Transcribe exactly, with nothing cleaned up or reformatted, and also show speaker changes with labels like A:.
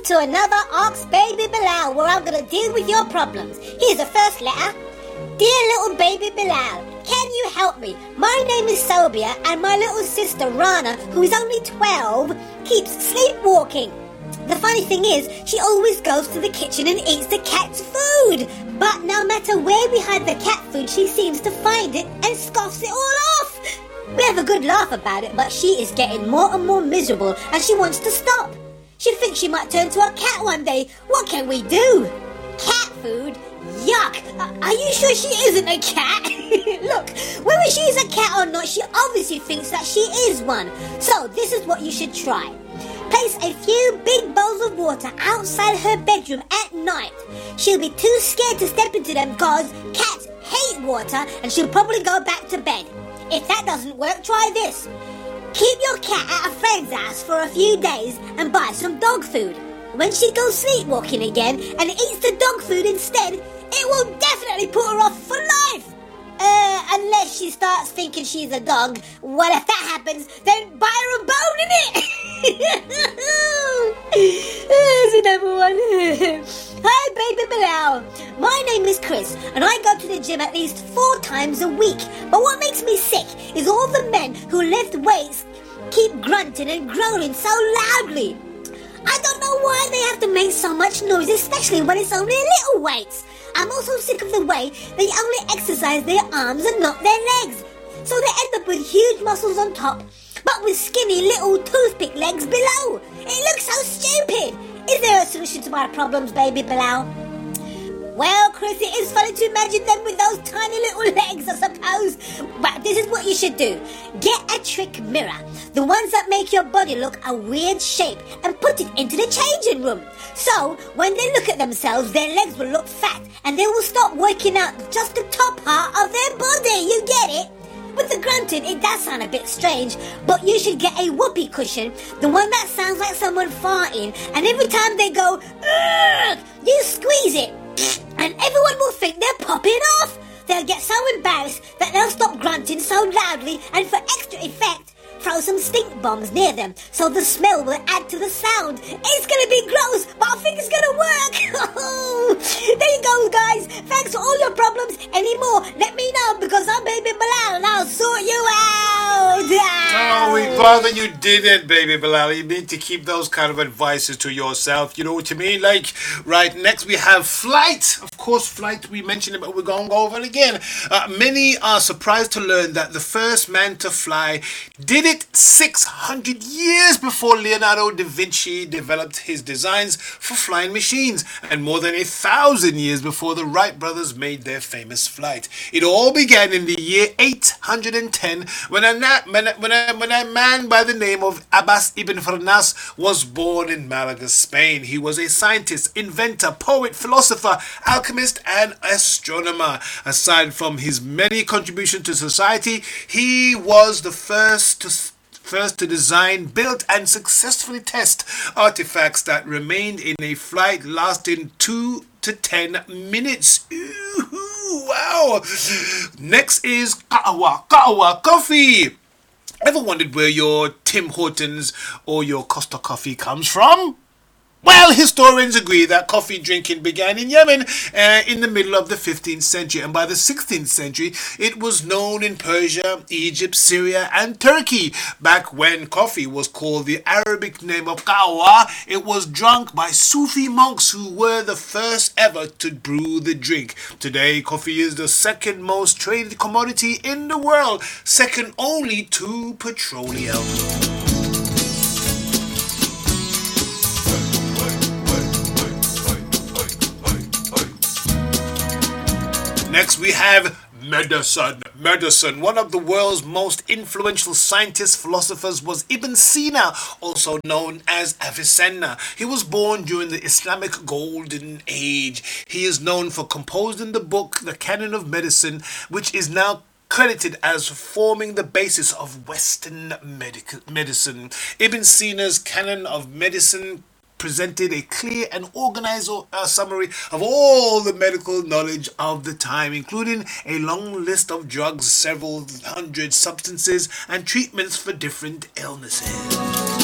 A: to another Ask Baby Bilal, where I'm going to deal with your problems. Here's the first letter. Dear little baby Bilal, can you help me? My name is Sobia, and my little sister Rana, who is only twelve, keeps sleepwalking. The funny thing is, she always goes to the kitchen and eats the cat's food. But no matter where we hide the cat food, she seems to find it and scoffs it all off. We have a good laugh about it, but she is getting more and more miserable and she wants to stop. She thinks she might turn to a cat one day. What can we do? Cat food? Yuck! Are you sure she isn't a cat? Look, whether she is a cat or not, she obviously thinks that she is one. So this is what you should try. Place a few big bowls of water outside her bedroom at night. She'll be too scared to step into them because cats hate water and she'll probably go back to bed. If that doesn't work, try this. Keep your cat at a friend's house for a few days and buy some dog food. When she goes sleepwalking again and eats the dog food instead, it will definitely put her off for life. Uh, unless she starts thinking she's a dog. Well, if that happens, then buy her a bone, innit? There's another one. Hi, baby Bilal. My name is Chris, and I go to the gym at least four times a week. But what makes me sick is all the men who lift weights keep grunting and groaning so loudly. I don't know why they have to make so much noise, especially when it's only little weights. I'm also sick of the way they only exercise their arms and not their legs. So they end up with huge muscles on top, but with skinny little toothpick legs below. It looks so stupid. Is there a solution to my problems, baby Bilal? Well, Chris, it is funny to imagine them with those tiny little legs, I suppose. But this is what you should do. Get a trick mirror, the ones that make your body look a weird shape, and put it into the changing room. So, when they look at themselves, their legs will look fat, and they will stop working out just the top part of their body. You get it? With the grunting, it does sound a bit strange, but you should get a whoopee cushion, the one that sounds like someone farting, and every time they go, ugh, you squeeze it, and everyone will think they're popping off. They'll get so embarrassed that they'll stop grunting so loudly, and for extra effect, throw some stink bombs near them so the smell will add to the sound. It's gonna be gross, but I think it's gonna work. There you go, guys. Thanks for all your problems. Any more, let me know, because I'm Baby Bilal and I'll sort you out.
B: Oh, we bother you didn't, Baby Bilal. You need to keep those kind of advices to yourself. You know what I mean? Like, right, next we have flight. Of course, flight, we mentioned it, but we're going to go over it again. Uh, many are surprised to learn that the first man to fly did it six hundred years before Leonardo da Vinci developed his designs for flying machines, and more than a thousand years before the Wright brothers made their famous flight. It all began in the year eight hundred ten when a, na- when a, when a, when a man by the name of Abbas ibn Farnas was born in Malaga, Spain. He was a scientist, inventor, poet, philosopher, alchemist, and astronomer. Aside from his many contributions to society, he was the first to First to design, build, and successfully test artifacts that remained in a flight lasting two to ten minutes. Ooh, wow! Next is Kawa, Kawa coffee. Ever wondered where your Tim Hortons or your Costa coffee comes from? Well, historians agree that coffee drinking began in Yemen uh, in the middle of the fifteenth century, and by the sixteenth century it was known in Persia, Egypt, Syria, and Turkey. Back when coffee was called the Arabic name of kahwa, it was drunk by Sufi monks who were the first ever to brew the drink. Today, coffee is the second most traded commodity in the world, second only to petroleum. Next we have medicine. Medicine. One of the world's most influential scientists, philosophers was Ibn Sina, also known as Avicenna. He was born during the Islamic Golden Age. He is known for composing the book, The Canon of Medicine, which is now credited as forming the basis of Western medic- medicine. Ibn Sina's Canon of Medicine presented a clear and organized uh, summary of all the medical knowledge of the time, including a long list of drugs, several hundred substances, and treatments for different illnesses.